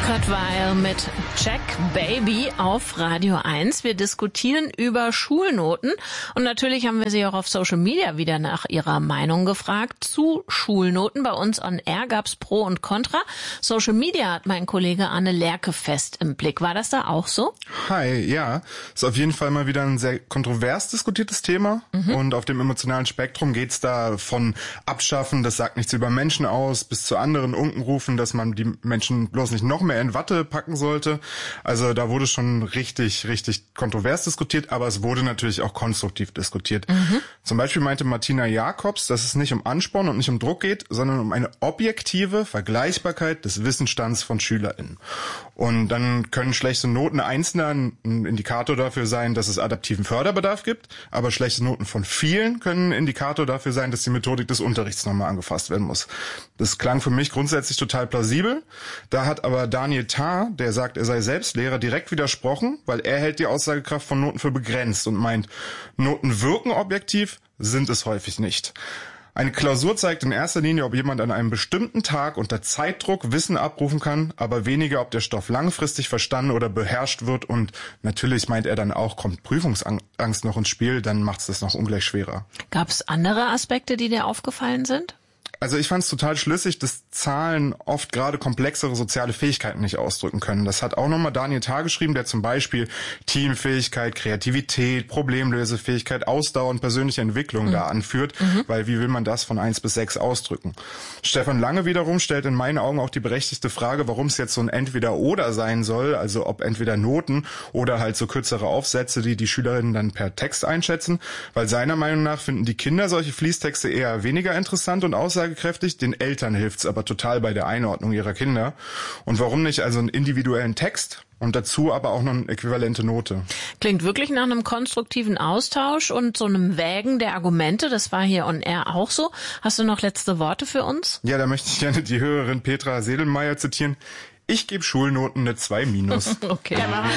Kurt Weill mit Jack Baby auf Radio 1. Wir diskutieren über Schulnoten und natürlich haben wir Sie auch auf Social Media wieder nach Ihrer Meinung gefragt zu Schulnoten. Bei uns on Air gab's Pro und Contra. Social Media hat mein Kollege Arne Lerche fest im Blick. War das da auch so? Hi, ja. Ist auf jeden Fall mal wieder ein sehr kontrovers diskutiertes Thema. Und auf dem emotionalen Spektrum geht's da von Abschaffen, das sagt nichts über Menschen aus, bis zu anderen Unkenrufen, dass man die Menschen bloß nicht noch mehr in Watte packen sollte. Also da wurde schon richtig kontrovers diskutiert, aber es wurde natürlich auch konstruktiv diskutiert. Zum Beispiel meinte Martina Jacobs, dass es nicht um Ansporn und nicht um Druck geht, sondern um eine objektive Vergleichbarkeit des Wissensstands von SchülerInnen. Und dann können schlechte Noten Einzelner ein Indikator dafür sein, dass es adaptiven Förderbedarf gibt, aber schlechte Noten von vielen können ein Indikator dafür sein, dass die Methodik des Unterrichts nochmal angefasst werden muss. Das klang für mich grundsätzlich total plausibel. Da hat aber Daniel Thar, der sagt, er sei selbst Lehrer, direkt widersprochen, weil er hält die Aussagekraft von Noten für begrenzt und meint, Noten wirken objektiv, sind es häufig nicht. Eine Klausur zeigt in erster Linie, ob jemand an einem bestimmten Tag unter Zeitdruck Wissen abrufen kann, aber weniger, ob der Stoff langfristig verstanden oder beherrscht wird. Und natürlich meint er dann auch, kommt Prüfungsangst noch ins Spiel, dann macht es das noch ungleich schwerer. Gab es andere Aspekte, die dir aufgefallen sind? Also ich fand es total schlüssig, dass Zahlen oft gerade komplexere soziale Fähigkeiten nicht ausdrücken können. Das hat auch nochmal Daniel Thar geschrieben, der zum Beispiel Teamfähigkeit, Kreativität, Problemlösefähigkeit, Ausdauer und persönliche Entwicklung da anführt, weil wie will man das von 1 bis 6 ausdrücken? Stefan Lange wiederum stellt in meinen Augen auch die berechtigte Frage, warum es jetzt so ein Entweder-Oder sein soll, also ob entweder Noten oder halt so kürzere Aufsätze, die Schülerinnen dann per Text einschätzen, weil seiner Meinung nach finden die Kinder solche Fließtexte eher weniger interessant und aussagekräftig, den Eltern hilft's aber total bei der Einordnung ihrer Kinder. Und warum nicht also einen individuellen Text und dazu aber auch noch eine äquivalente Note? Klingt wirklich nach einem konstruktiven Austausch und so einem Wägen der Argumente. Das war hier on Air auch so. Hast du noch letzte Worte für uns? Ja, da möchte ich gerne die Hörerin Petra Sedelmeier zitieren. Ich gebe Schulnoten eine 2-. Okay.